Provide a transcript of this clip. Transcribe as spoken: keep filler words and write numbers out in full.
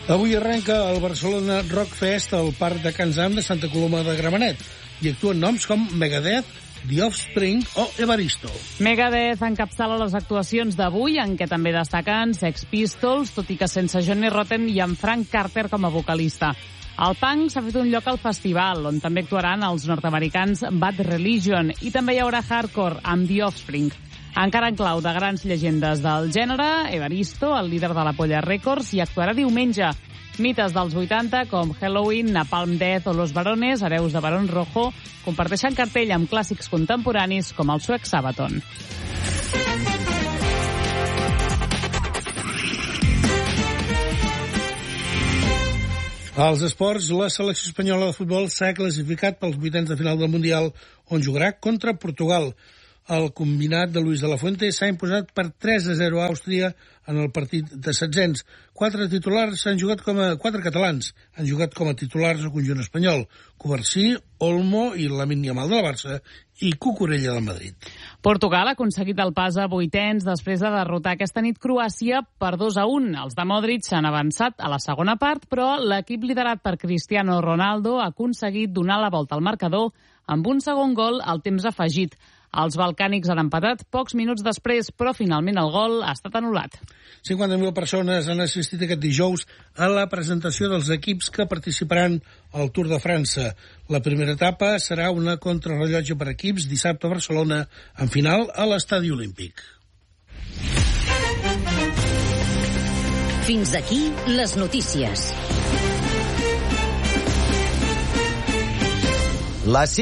Avui arrenca el Barcelona Rock Fest al Parc de Can Zam de Santa Coloma de Gramenet i actuen noms com Megadeth, The Offspring o Evaristo. Megadeth encapçala les actuacions d'avui, en què també destaquen Sex Pistols, tot i que sense Johnny Rotten i amb Frank Carter com a vocalista. El punk s'ha fet un lloc al festival, on també actuaran els nord-americans Bad Religion, i també hi haurà hardcore amb The Offspring. Encara en clau de grans llegendes del gènere, Evaristo, el líder de la Polla Records, hi actuarà diumenge. Mites dels vuitanta, com Halloween, Napalm Death o Los Barones, hereus de Barón Rojo, comparteixen cartell amb clàssics contemporanis com el suec Sabaton. Als esports, la selecció espanyola de futbol s'ha classificat pels vuitens de final del Mundial, on jugarà contra Portugal. El combinat de Luis de la Fuente s'ha imposat per tres a zero a Àustria en el partit de setzents. Quatre titulars han jugat com a... Quatre catalans han jugat com a titulars al conjunt espanyol. Covarsí, Olmo i Lamine Yamal de la Barça i Cucurella del Madrid. Portugal ha aconseguit el pas a vuitens després de derrotar aquesta nit Croàcia per dos a un. Els de Modric s'han avançat a la segona part, però l'equip liderat per Cristiano Ronaldo ha aconseguit donar la volta al marcador amb un segon gol al temps afegit. Els balcànics han empatat pocs minuts després, però finalment el gol ha estat anul·lat. cinquanta mil persones han assistit aquest dijous a la presentació dels equips que participaran al Tour de França. La primera etapa serà una contrarrellotge per equips dissabte a Barcelona, en final a l'Estadi Olímpic. Fins aquí les notícies. La